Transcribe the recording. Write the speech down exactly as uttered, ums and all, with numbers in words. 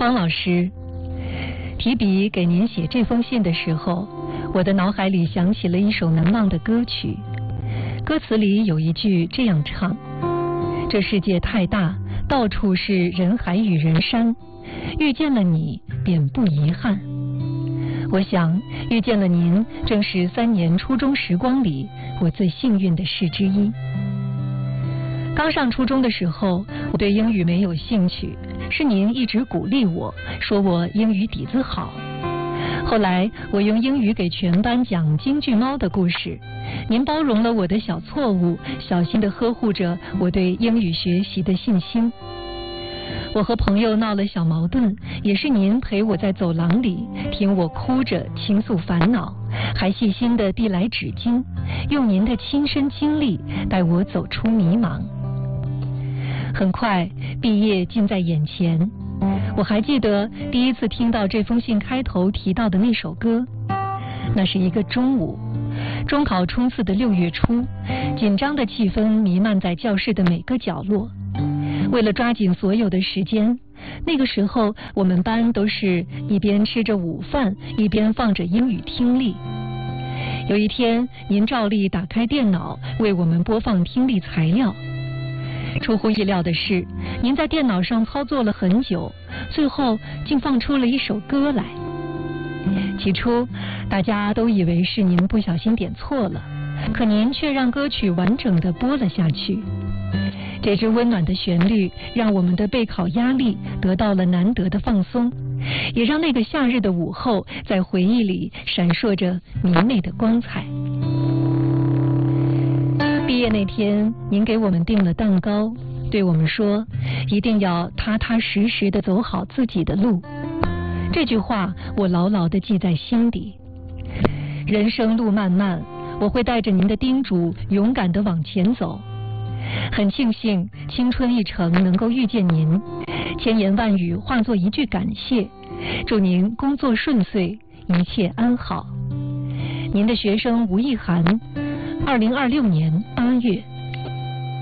方老师，提笔给您写这封信的时候，我的脑海里响起了一首难忘的歌曲。歌词里有一句这样唱：这世界太大，到处是人海与人山，遇见了你便不遗憾。我想遇见了您，正是三年初中时光里我最幸运的事之一。刚上初中的时候，我对英语没有兴趣，是您一直鼓励我，说我英语底子好。后来我用英语给全班讲京剧猫的故事，您包容了我的小错误，小心地呵护着我对英语学习的信心。我和朋友闹了小矛盾，也是您陪我在走廊里听我哭着倾诉烦恼，还细心地递来纸巾，用您的亲身经历带我走出迷茫。很快毕业近在眼前，我还记得第一次听到这封信开头提到的那首歌。那是一个中午，中考冲刺的六月初，紧张的气氛弥漫在教室的每个角落。为了抓紧所有的时间，那个时候我们班都是一边吃着午饭，一边放着英语听力。有一天，您照例打开电脑为我们播放听力材料。出乎意料的是，您在电脑上操作了很久，最后竟放出了一首歌来。起初大家都以为是您不小心点错了，可您却让歌曲完整地播了下去。这支温暖的旋律让我们的备考压力得到了难得的放松，也让那个夏日的午后在回忆里闪烁着明媚的光彩。毕业那天，您给我们订了蛋糕，对我们说一定要踏踏实实地走好自己的路。这句话我牢牢地记在心底。人生路漫漫，我会带着您的叮嘱勇敢地往前走。很庆幸青春一程能够遇见您，千言万语化作一句感谢，祝您工作顺遂，一切安好。您的学生吴亦涵，二零二六年八月。